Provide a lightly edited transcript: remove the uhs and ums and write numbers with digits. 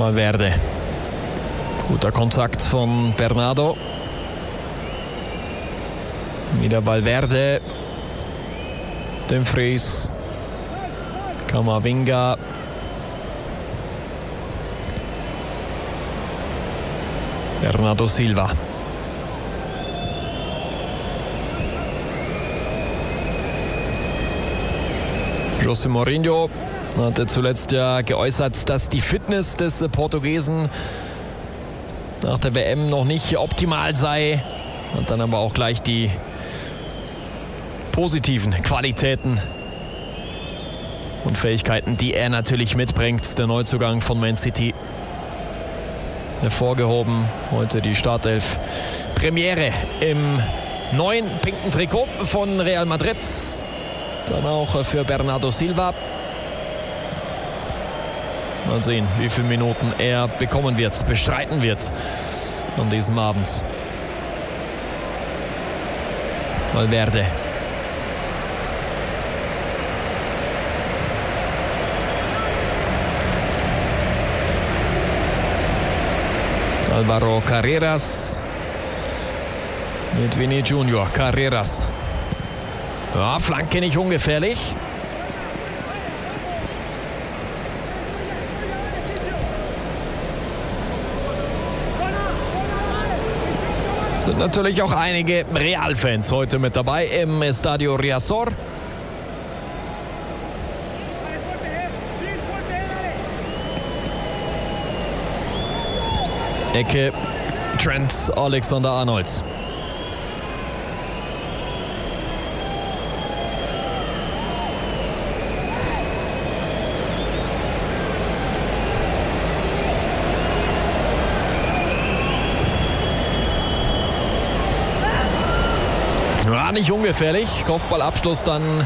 Valverde. Guter Kontakt von Bernardo. Wieder Valverde. Dumfries. Camavinga. Bernardo Silva. José Mourinho hatte zuletzt ja geäußert, dass die Fitness des Portugiesen nach der WM noch nicht optimal sei. Und dann aber auch gleich die positiven Qualitäten und Fähigkeiten, die er natürlich mitbringt. Der Neuzugang von Man City hervorgehoben. Heute die Startelf Premiere im neuen pinken Trikot von Real Madrid. Dann auch für Bernardo Silva. Mal sehen, wie viele Minuten er bekommen wird, bestreiten wird an diesem Abend. Valverde. Alvaro Carreras mit Vini Junior. Carreras. Ja, Flanke nicht ungefährlich. Sind natürlich auch einige Real-Fans heute mit dabei im Estadio Riazor. Ecke Trent Alexander-Arnold. Ja, nicht ungefährlich. Kopfballabschluss dann